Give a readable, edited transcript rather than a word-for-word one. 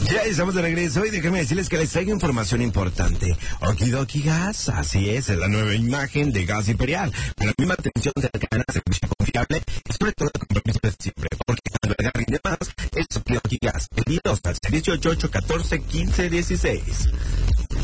Ya estamos de regreso y déjenme decirles que les traigo información importante. Okidoki Gas, así es la nueva imagen de Gas Imperial. Con la misma atención cercana, servicio confiable y sobre todo el compromiso de siempre. Porque albergar rinde más es Okidoki Gas. Pedidos al 688 14 15 16.